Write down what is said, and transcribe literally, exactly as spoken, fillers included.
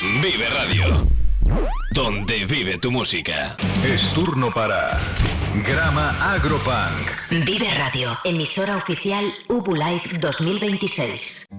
Vive Radio, donde vive tu música. Es turno para Grama Agropunk. Vive Radio, emisora oficial Ubu Life dos mil veintiséis.